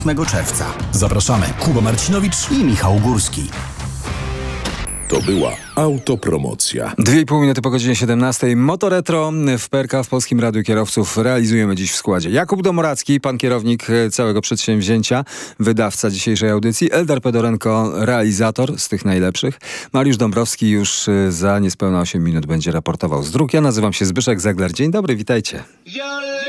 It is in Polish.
8 czerwca. Zapraszamy Kuba Marcinowicz i Michał Górski. To była autopromocja. 2,5 minuty po godzinie 17. Motoretro w PRK w Polskim Radiu Kierowców realizujemy dziś w składzie Jakub Domoracki, pan kierownik całego przedsięwzięcia, wydawca dzisiejszej audycji, Eldar Pedorenko, realizator z tych najlepszych. Mariusz Dąbrowski już za niespełna 8 minut będzie raportował z dróg. Ja nazywam się Zbyszek Zegler. Dzień dobry, witajcie.